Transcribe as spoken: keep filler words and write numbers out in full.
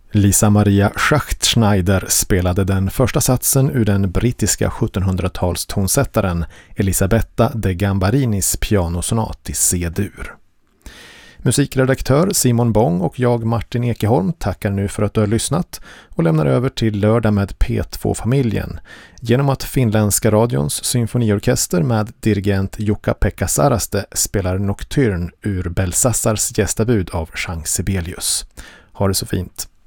Lisa Maria Schachtschneider spelade den första satsen ur den brittiska sjuttonhundratals-tonsättaren Elisabetta de Gambarinis pianosonat i C-dur. Musikredaktör Simon Bong och jag Martin Ekeholm tackar nu för att du har lyssnat och lämnar över till Lördag med P två-familjen genom att finländska radions symfoniorkester med dirigent Jukka-Pekka Saraste spelar Nocturne ur Belsassars gästabud av Jean Sibelius. Ha det så fint!